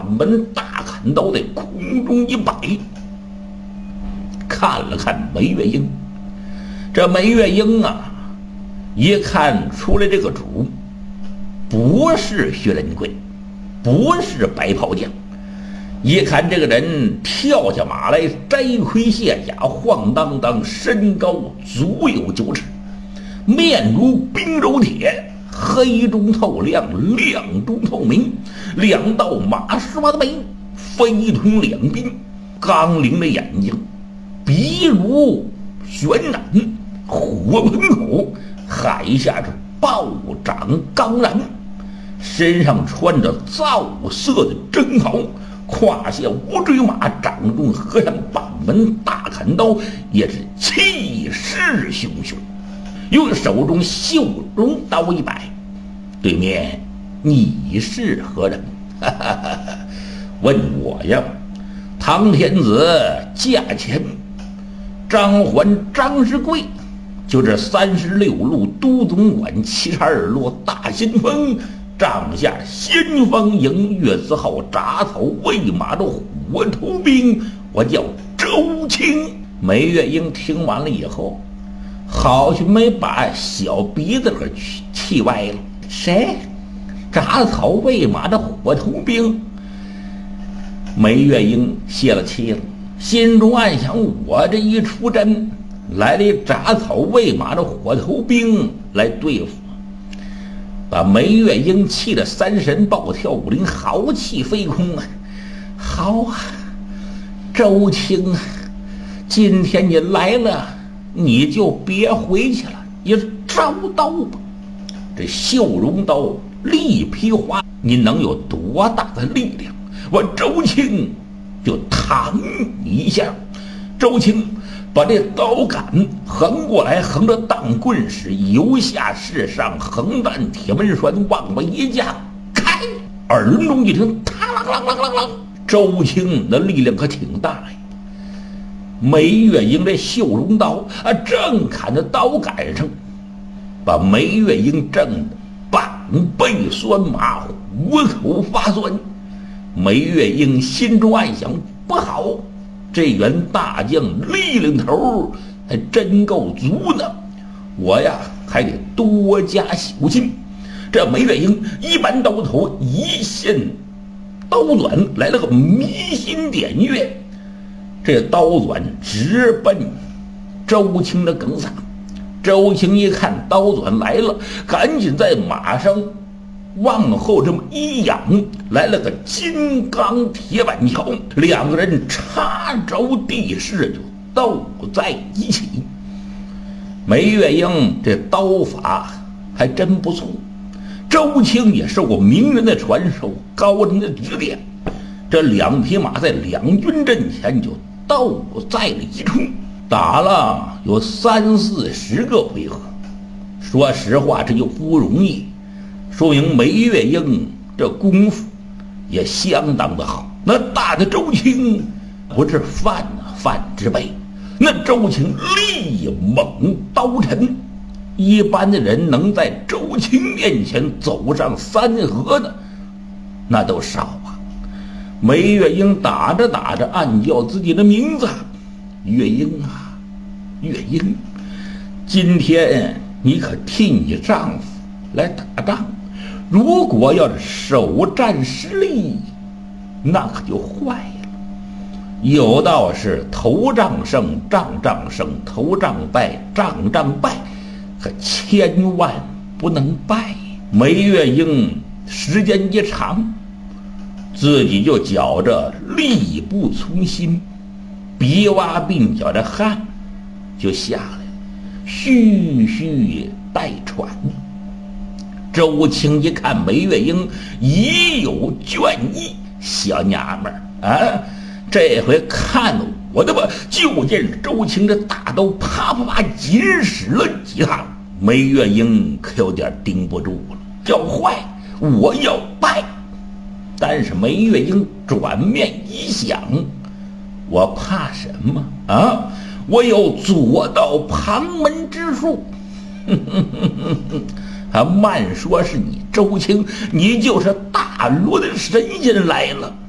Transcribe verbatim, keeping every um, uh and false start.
半本大砍刀在空中一摆，看了看梅月英。这梅月英啊，一看出来这个主不是薛仁贵，不是白袍将，一看这个人跳下马来，摘盔卸甲，晃荡荡，身高足有九尺，面如冰柔铁，黑中透亮，亮中透明，两道马刷的眉，飞通两鬓，刚灵的眼睛，鼻如悬染，火盆口，海下是暴涨刚然，身上穿着皂色的征袍，胯下乌骓马，掌中合上半门大砍刀，也是气势汹汹。用手中绣绒刀一摆，对面你是何人？哈哈哈哈，问我呀，唐天子驾前，张环张世贵，就这三十六路都总管七十二路大先锋，帐下先锋营月字号铡草喂马的火头兵，我叫周青。梅月英听完了以后，好像没把小鼻子给气歪了。谁？铡草喂马的火头兵？梅月英泄了气了，心中暗想：我这一出阵，来了一铡草喂马的火头兵来对付，把梅月英气得三神暴跳五灵，豪气飞空啊！好啊，周青，今天你来了，你就别回去了，你招刀吧。这绣绒刀力劈花，你能有多大的力量？我周青就弹你一下。周青把这刀杆横过来，横着当棍使，由下至上，横担铁门栓往外一架，开，耳中一声，嘡啷啷啷啷啷。周青的力量可挺大呀。梅月英这绣绒刀啊，正砍在刀杆上，把梅月英震得半背酸麻，虎口发酸。梅月英心中暗想：不好，这员大将力量头还真够足呢，我呀还得多加小心。这梅月英一扳刀头，一线刀转，来了个迷心点穴，这刀转直奔周青的梗嗓。周青一看刀转来了，赶紧在马上往后这么一仰，来了个金刚铁板桥，两个人插着地势就斗在一起。梅月英这刀法还真不错，周青也受过名人的传授，高人的指点，这两匹马在两军阵前就斗在了一处，打了有三四十个回合。说实话，这就不容易，说明梅月英这功夫也相当的好。那大的周青不是范啊范之辈，那周青力猛刀沉，一般的人能在周青面前走上三合的那都少啊。梅月英打着打着暗叫自己的名字：月英啊，月英，今天你可替你丈夫来打仗，如果要是首战失利，那可就坏了。有道是头仗胜，仗仗胜；头仗败，仗仗败，可千万不能败。梅月英时间一长，自己就觉着力不从心，鼻洼鬓角的汗就下来了，吁吁带喘。周青一看梅月英已有倦意，小娘们儿啊，这回看我的吧！就见周青这大刀啪啪啪紧使了几趟，梅月英可有点盯不住了，要坏，我要败。但是梅月英转面一想，我怕什么啊？我有左道旁门之术。还慢说是你周青，你就是大罗的神仙来了。